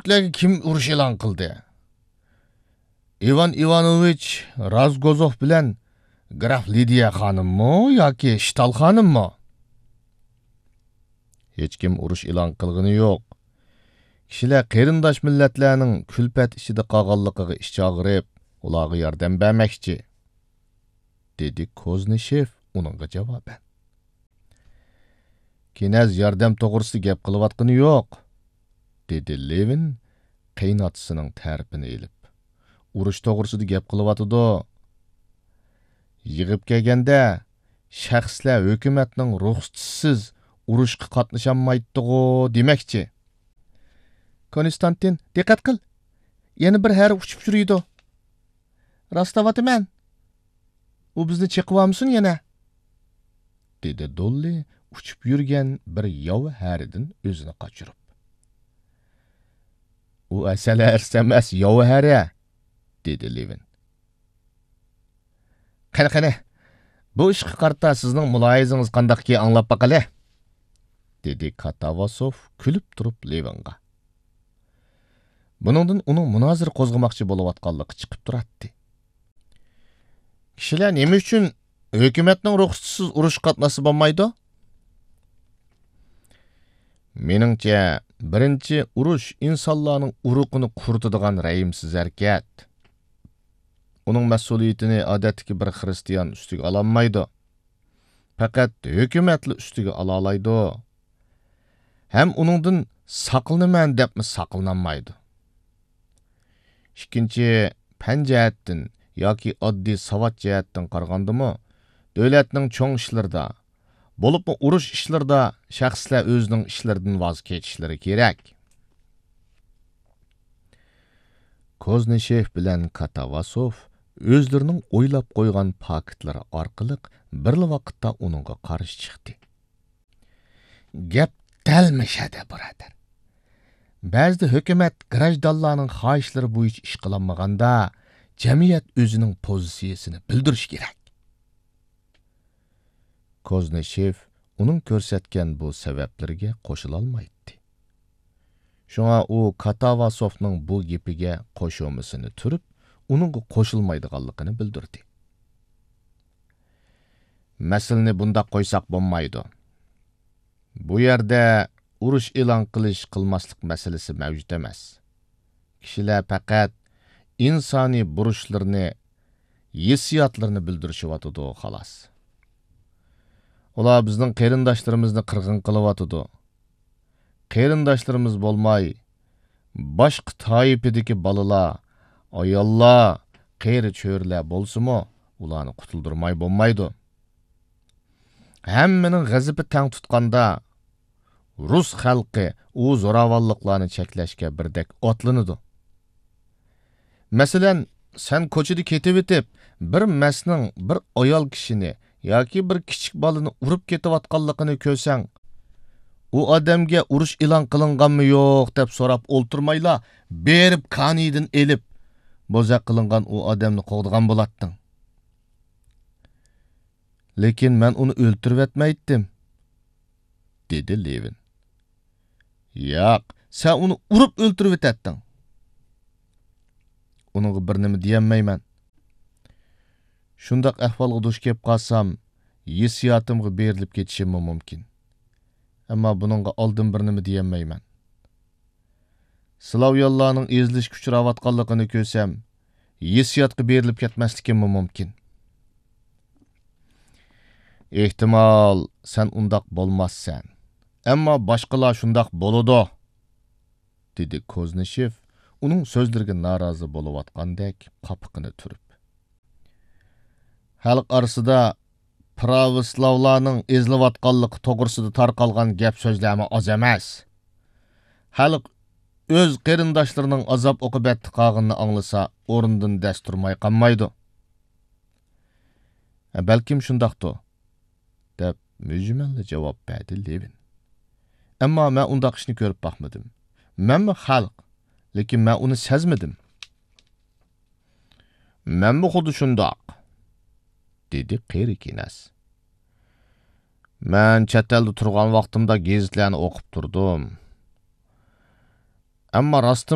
sizlarga kim urush e'lon qildi? Ivan Ivanovich Razgozov bilan Graf Lidiya xonimmi yoki Shtal xonimmi? Hech kim urush e'lon qilgani yo'q. Kishilar qarindosh millatlarning kulpat ichida qolganligiga ichi og'rib, ularga yordam bermoqchi, dedi Koznishev uningga javoban. Kinaz yordam to'g'risida gap qilayotgani yo'q, dedi Levin qaynotisining tarafini elib. Urush to'g'risida gap qilyotdi. Yig'ib kelganda shaxslar hukumatning ruxsatisiz urushga qatnasholmaydi-ku demoqchi. Konstantin, diqqat qil. Yana bir har uchib yuriydi. Rostavatıman. U bizni cheqiyamsin yana? Dedi Dolly uchib yurgan bir yov haridan o'zini qochirib. U asal emas yov hari, dedi Levin. Qani, bu ishga qarta sizning muloyizingiz qandaqki anglab baqale, dedi Katavasov kulib turib Levinga. Buningdan uning munozir qo'zg'amoqchi bo'layotganligi chiqib turadi. Kishilar nima uchun hukumatning ruxsatisiz urush qatnashib bo'lmaydi? Meningcha, birinchi urush insonlarning uruqini quritadigan rayimsiz harakat. Uning mas'uliyatini odatdagi bir xristian ustiga ololmaydi. Faqat hukumatli ustiga ola oladi. Ham uningdan saqlanaman debmi saqlanolmaydi. Ikkinchi, fan jihatdan yoki oddiy savat jihatdan qaragandimi, davlatning cho'ng ishlarida, bo'libmi urush ishlarida shaxslar o'zining ishlaridan voz kechishlari kerak. Koznishev bilan Katavasov o'zlarining o'ylab qo'ygan paketlari orqali bir vaqtda uningga qarshi chiqdi. Gap dalmishadi, birodar. Ba'zida hukumat grajdonlarning xohishlari bo'yicha ish qilinmaganda, jamiyat o'zining pozitsiyasini bildirish kerak. Koznishev uning ko'rsatgan bu sabablarga qo'shila olmaydi. Shunga u Katavasovning bu gapiga qo'shilmasini turib, uningga qo'shilmaydiganligini bildirdi. Masalani bunda qo'ysak bo'lmaydi. Bu yerda urush e'lon qilmaslik masalasi mavjud emas. Kishilar faqat insoniy burchlarini, hissiyotlarini bildirishyotidi, xolos. Ular bizning qarindoshlarimizni qirg'in qilyotidi. Qarindoshlarimiz bo'lmay, boshqa toifadagi bolalar, ayollar, qari cho'rlar bo'lsa-mu, ularni qutuldirmay bo'lmaydi. Hammaning g'azabi tang tutganda Rus xalqi u zo'ravonliklarni cheklashga birdek otlanadi. Masalan, sen ko'chada ketib o'tib, bir masning bir ayol kishini yoki bir kichik bolani urib ketayotganligini ko'rsang, u odamga urush e'lon qilinganmi yo'q deb so'rab o'ltirmayla, berib qonidan elib, bo'zaq qilingan u odamni qo'g'digan bo'latding. Lekin men uni o'ltirib etmaydim, dedi Levin. Yo'q, sen uni urib o'ltirib etding. Uningga bir nima deyolmayman. Shundaq ahvolga duch kelib qolsam, hissiyotimga berilib ketishim mumkin. Ammo buningga oldin bir nima deyolmayman. Slavyanlarning ezilish kuchirayotganligini ko'rsam, hissiyotga berilib ketmasligim mumkin. Ehtimol sen undaq bo'lmassan. Ammo boshqalar shundaq bo'ladi, dedi Koznishev uning so'zlariga norozi bo'layotgandek qopiqini turib. Xalq orasida pravoslavlarning ezilayotganligi to'g'risida tarqalgan gap so'zlarmi oz emas. Xalq o'z qarindoshlarining azob oqibatli qolganini anglasa, o'rnidan dasturmay qolmaydi. Balkim shundaqdir, deb mujmalli javob berdi Levin. Ammo men undaq ishni ko'rib baxmadim. Menmi xalq, lekin men uni sezmadim. Menmi xuddi shundoq, dedi qeri Kinas. Men chet elda turgan vaqtimda gazetlarni o'qib turdim. Ammo rostdan